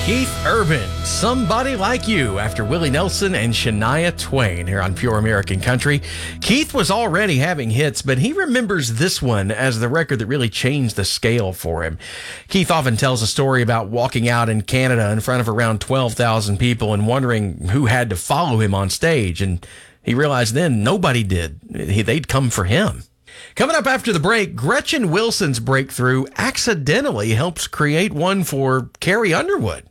Keith Urban, Somebody Like You, after Willie Nelson and Shania Twain here on Pure American Country. Keith was already having hits, but he remembers this one as the record that really changed the scale for him. Keith often tells a story about walking out in Canada in front of around 12,000 people and wondering who had to follow him on stage, and he realized then nobody did. They'd come for him. Coming up after the break, Gretchen Wilson's breakthrough accidentally helps create one for Carrie Underwood.